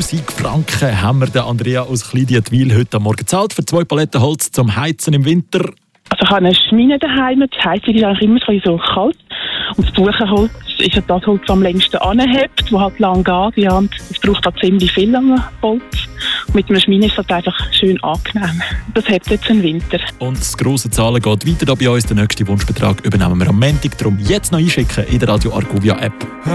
1000 Franken haben wir den Andrea aus Kleidietwil heute Morgen gezahlt für 2 Paletten Holz zum Heizen im Winter. Also ich habe eine Schmine daheim, das Heizung ist eigentlich immer so kalt. Und das Buchenholz ist ja das Holz, das am längsten anhebt, das halt lang geht. Ja, und es braucht halt ziemlich viel Holz. Und mit einer Schmine ist das einfach schön angenehm. Das hebt jetzt im Winter. Und das grosse Zahlen geht weiter hier bei uns. Den nächsten Wunschbetrag übernehmen wir am Montag. Darum jetzt noch einschicken in der Radio Argovia App.